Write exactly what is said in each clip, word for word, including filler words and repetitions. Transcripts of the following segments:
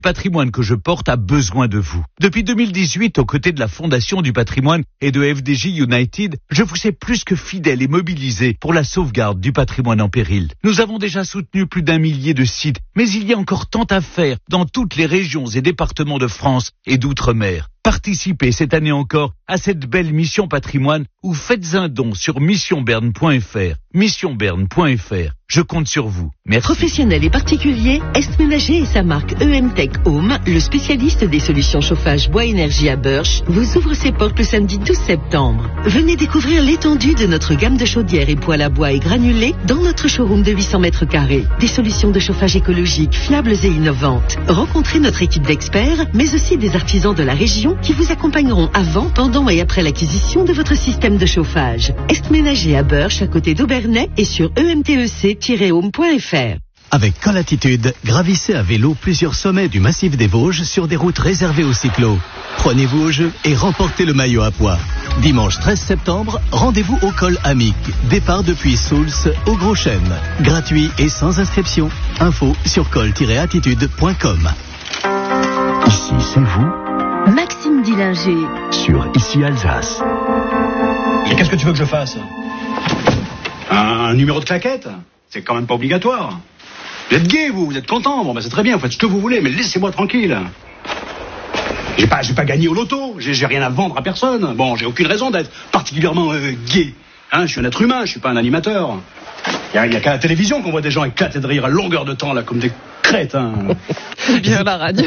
Patrimoine que je porte a besoin de vous. Depuis deux mille dix-huit, aux côtés de la Fondation du patrimoine et de F D J United, je vous ai plus que fidèle et mobilisé pour la sauvegarde du patrimoine en péril. Nous avons déjà soutenu plus d'un millier de sites, mais il y a encore tant à faire dans toutes les régions et départements de France et d'outre-mer. Participez cette année encore à cette belle mission patrimoine ou faites un don sur mission berne point f r. mission berne point f r. Je compte sur vous. Merci. Professionnels et particuliers, Est Ménager et sa marque E M Tech Home, le spécialiste des solutions chauffage bois énergie à Burch, vous ouvre ses portes le samedi douze septembre. Venez découvrir l'étendue de notre gamme de chaudières et poêles à bois et granulés dans notre showroom de huit cents mètres carrés. Des solutions de chauffage écologiques, fiables et innovantes. Rencontrez notre équipe d'experts, mais aussi des artisans de la région qui vous accompagneront avant, pendant et après l'acquisition de votre système de chauffage. Est Ménager à Burch, à côté d'Aubernais et sur e m t e c tiret home point f r. Avec Colatitude, gravissez à vélo plusieurs sommets du massif des Vosges sur des routes réservées aux cyclos. Prenez-vous au jeu et remportez le maillot à pois. Dimanche treize septembre, rendez-vous au col Amic. Départ depuis Souls au Gros Chêne. Gratuit et sans inscription. Info sur col tiret attitude point com. Ici, c'est vous. Maxime Dillinger. Sur Ici Alsace. Et qu'est-ce que tu veux que je fasse ? un, un numéro de claquette ? C'est quand même pas obligatoire. Vous êtes gay, vous, vous êtes content. Bon, ben c'est très bien, vous faites ce que vous voulez, mais laissez-moi tranquille. J'ai pas, j'ai pas gagné au loto, j'ai, j'ai rien à vendre à personne. Bon, j'ai aucune raison d'être particulièrement euh, gay. Hein, je suis un être humain, je suis pas un animateur. Il y a, a qu'à la télévision qu'on voit des gens éclater de rire à longueur de temps, là, comme des crétins. Bien la radio.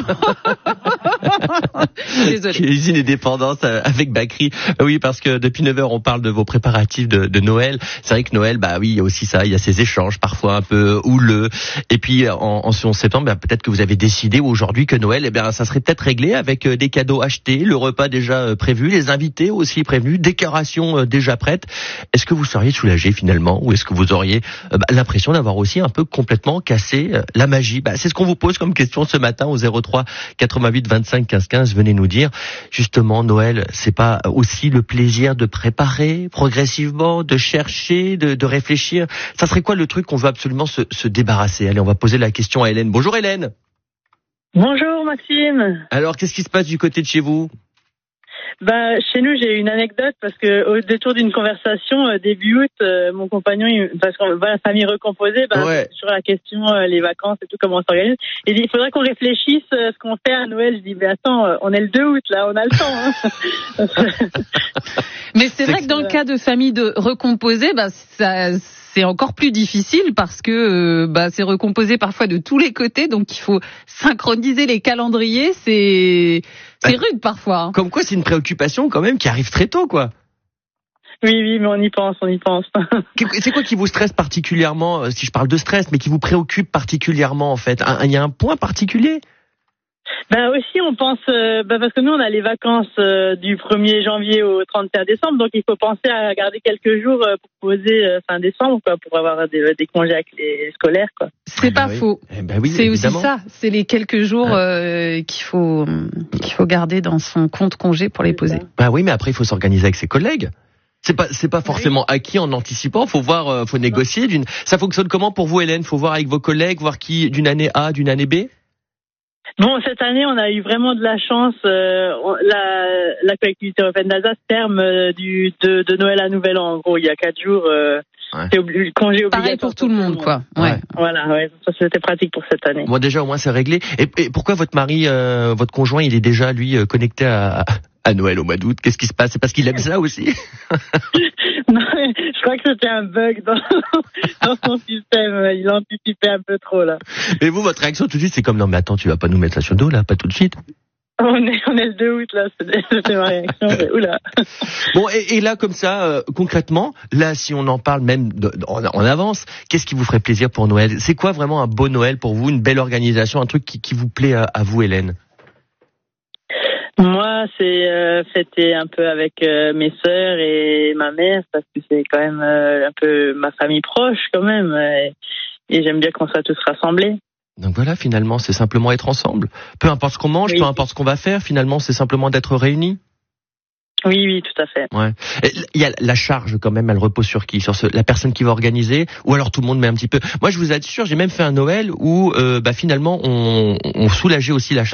Désolé. Cuisine et dépendance avec Bakri. Oui, parce que depuis neuf heures, on parle de vos préparatifs de, de Noël. C'est vrai que Noël, bah oui, il y a aussi ça, il y a ces échanges parfois un peu houleux. Et puis, en, en ce onze septembre, bah, peut-être que vous avez décidé aujourd'hui que Noël, eh bien, ça serait peut-être réglé avec des cadeaux achetés, le repas déjà prévu, les invités aussi prévenus, décorations déjà prêtes. Est-ce que vous seriez soulagé finalement, ou est-ce que vous auriez euh, bah, l'impression d'avoir aussi un peu complètement cassé euh, la magie? Bah, c'est ce qu'on vous pose comme question ce matin au zéro trois quatre-vingt-huit vingt-cinq quinze quinze. Venez nous dire, justement, Noël, c'est pas aussi le plaisir de préparer progressivement, de chercher, de, de réfléchir? Ça serait quoi le truc qu'on veut absolument se, se débarrasser? Allez, on va poser la question à Hélène. Bonjour Hélène. Bonjour Maxime. Alors, qu'est-ce qui se passe du côté de chez vous? Bah, chez nous, j'ai une anecdote parce que au détour d'une conversation euh, début août, euh, mon compagnon, il, parce qu'on va la famille recomposée, bah, ouais. c'est toujours la question, euh, les vacances et tout, comment on s'organise. Il dit, il faudrait qu'on réfléchisse euh, ce qu'on fait à Noël. Je dis, mais attends, euh, on est le deux août là, on a le temps. Hein. Mais c'est, c'est vrai que dans le cas de famille de recomposée, bah, ça, c'est encore plus difficile parce que euh, bah, c'est recomposé parfois de tous les côtés, donc il faut synchroniser les calendriers. C'est c'est rude parfois. Hein. Comme quoi, c'est une préoccupation quand même qui arrive très tôt, quoi. Oui, oui, mais on y pense, on y pense. C'est quoi qui vous stresse particulièrement, si je parle de stress, mais qui vous préoccupe particulièrement en fait? Il y a un point particulier? Ben aussi, on pense, euh, ben parce que nous, on a les vacances euh, du premier janvier au trente et un décembre, donc il faut penser à garder quelques jours euh, pour poser euh, fin décembre, quoi, pour avoir des, des congés avec les scolaires, quoi. C'est ah, pas oui. faux. Eh ben oui, c'est évidemment. aussi ça. C'est les quelques jours euh, qu'il faut qu'il faut garder dans son compte congé pour les poser. Bah oui, mais après, il faut s'organiser avec ses collègues. C'est pas, c'est pas forcément oui. acquis en anticipant. Faut voir, euh, faut négocier. D'une... Ça fonctionne comment pour vous, Hélène? Faut voir avec vos collègues, voir qui d'une année A, d'une année B. Bon, cette année, on a eu vraiment de la chance. Euh, la, la collectivité européenne d'Alsace terme euh, du de, de Noël à Nouvel An. En gros, il y a quatre jours. Euh, ouais. C'est obli- congé obligatoire. Pareil pour tout le monde, quoi. Ouais. ouais. Voilà, ouais. Ça, c'était pratique pour cette année. Bon, déjà, au moins, c'est réglé. Et, et pourquoi votre mari, euh, votre conjoint, il est déjà lui euh, connecté à, à Noël au mois d'août? Qu'est-ce qui se passe? C'est parce qu'il aime ça aussi? Non, je crois que c'était un bug dans, dans son système. Il anticipait un peu trop, là. Et vous, votre réaction tout de suite, c'est comme, non, mais attends, tu vas pas nous mettre ça sur le dos, là, pas tout de suite. On est, on est le deux août, là. C'était ma réaction. Mais, oula. Bon, et, et là, comme ça, euh, concrètement, là, si on en parle même de, de, en, en avance, qu'est-ce qui vous ferait plaisir pour Noël? C'est quoi vraiment un beau Noël pour vous? Une belle organisation, un truc qui, qui vous plaît à, à vous, Hélène? Moi, c'est euh, fêter un peu avec euh, mes sœurs et ma mère, parce que c'est quand même euh, un peu ma famille proche quand même, et, et j'aime bien qu'on soit tous rassemblés. Donc voilà, finalement, c'est simplement être ensemble. Peu importe ce qu'on mange, oui. peu importe ce qu'on va faire, finalement, c'est simplement d'être réunis. Oui, oui, tout à fait. Ouais. Il y a la charge quand même, elle repose sur qui? Sur ce, la personne qui va organiser, ou alors tout le monde met un petit peu. Moi, je vous assure, j'ai même fait un Noël où, euh, bah finalement, on, on soulageait aussi la charge